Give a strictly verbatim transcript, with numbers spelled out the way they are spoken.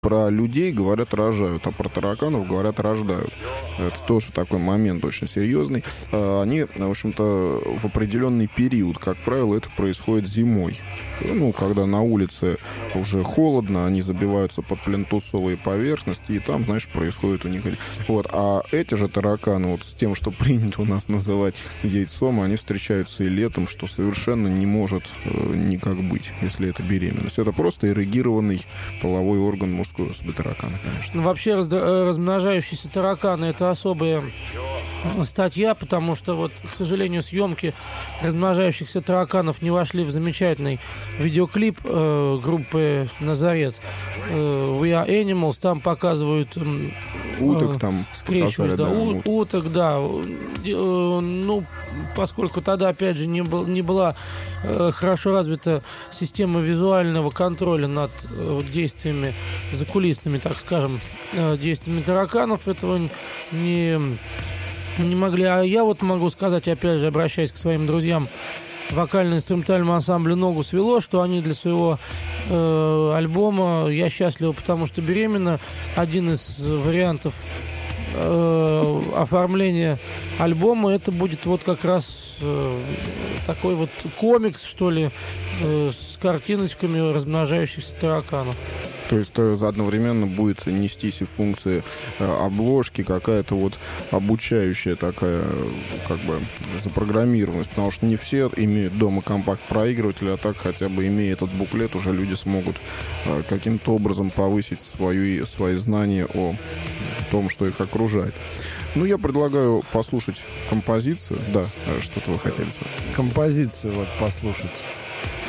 Про людей говорят рожают, а про тараканов говорят рождают. Это тоже такой момент очень серьезный. Они, в общем-то, в определенный период, как правило, это происходит зимой. Ну, когда на улице уже холодно, они забиваются под плинтусовые поверхности, и там, знаешь, происходит у них... Вот. А эти же тараканы, вот с тем, что принято у нас называть яйцом, они встречаются и летом, что совершенно не может э, никак быть, если это беременность. Это просто эрегированный половой орган мужской особи таракана, конечно. Ну, вообще, раз, размножающиеся тараканы — это особая статья, потому что, вот, к сожалению, съемки размножающихся тараканов не вошли в замечательный видеоклип э, группы «Назарет». Э, We Are Animals, там показывают... Э, уток там скрещивают, да, да, у, уток, да. Э, ну, поскольку тогда, опять же, не, был, не была э, хорошо развита система визуального контроля над э, действиями закулисными, так скажем, э, действиями тараканов, этого не... не могли. А я вот могу сказать, опять же, обращаясь к своим друзьям, вокально-инструментальному ансамблю «Ногу свело», что они для своего э, альбома «Я счастлива, потому что беременна», один из вариантов э, оформления альбома, это будет вот как раз э, такой вот комикс, что ли, э, с картиночками размножающихся тараканов. То есть одновременно будет нестись и функции обложки, какая-то вот обучающая такая, как бы, запрограммированность, потому что не все имеют дома компакт-проигрыватель, а так хотя бы имея этот буклет, уже люди смогут каким-то образом повысить свою, свои знания о том, что их окружает. Ну, я предлагаю послушать композицию. Да, что-то вы хотели сказать. Композицию вот послушать.